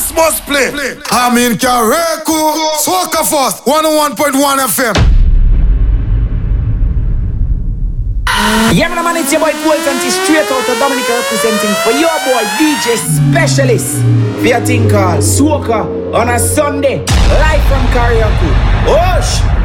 must play. I'm in Kareku, Soca First, 101.1 FM. Yeah, man, it's your boy Colton T, straight out of Dominica, representing for your boy DJ Specialist. For your thing called Soca on a Sunday, live from Karaoke. Osh!